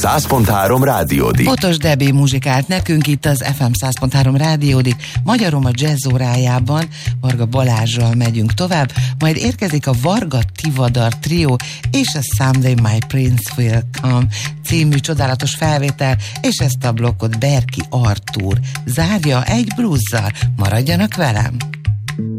100.3 Rádiódik. Botos Debi muzsikált nekünk itt az FM 100.3 Rádiódik. Magyarom a jazz órájában Varga Balázsral megyünk tovább, majd érkezik a Varga Tivadar Trio és a Someday My Prince Will Come című csodálatos felvétel, és ezt a blokkot Berki Artúr zárja egy bluezzal. Maradjanak velem!